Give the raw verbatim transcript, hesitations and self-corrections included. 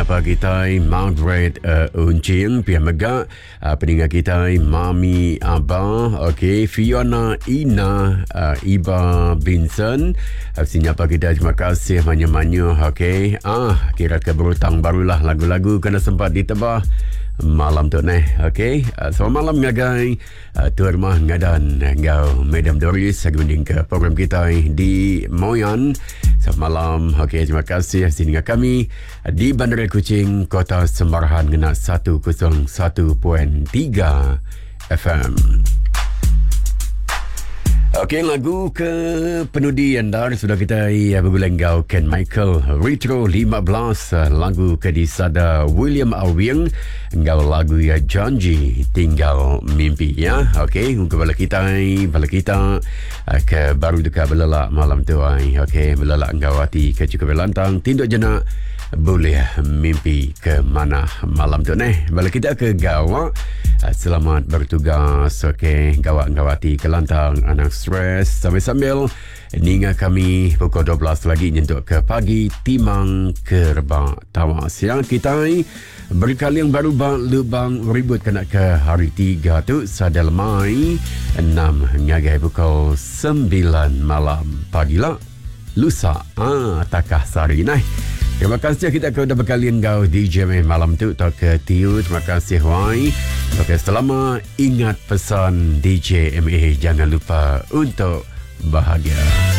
siapa kita Margaret uh, Uncing pihak megak uh, pendengar kita Mami Abah, okey, Fiona Ina, uh, Iba Vincent, uh, siapa kita terima kasih banyak-banyak. Okey, ah kira ke berutang barulah lagu-lagu kena sempat ditebah malam tu neh. Okey, uh, selamat malam ngagai uh, tuan rumah ngadan ngau Madam Doris agunding ke program kita di Moyan. Selamat malam. Okey, terima kasih sini dengan kami di Bandar Kuching, Kota Semarahan ngena seratus satu perpuluhan tiga F M. Okey, lagu ke penudi anda sudah kita ya bergulang gau Ken Michael Retro lima belas, lagu ke disada William Awing gau lagu ya Janji Tinggal Mimpi ya. Okey, untuk bala kita bala kita ke baru dekat belelak malam tu ai. Okey, belelak gau hati ke cukup lantang tinduk jenak boleh mimpi ke mana malam tu neh. Bala kita ke gawak selamat bertugas. Okey, gawak-gawati ke lantang anak stres sambil-sambil ninga kami pukul dua belas lagi nyentuk ke pagi timang kerbak tawas yang kita berkali yang baru bang lubang ribut kena ke hari tiga tu sadal mai enam ngagai pukul sembilan malam pagi lah lusa ah takah sari nah. Terima kasih kita kau dah berkalian kau D J malam tu tak ke tiu. Terima kasih Wai. Okey, selama ingat pesan D J M A, jangan lupa untuk bahagia.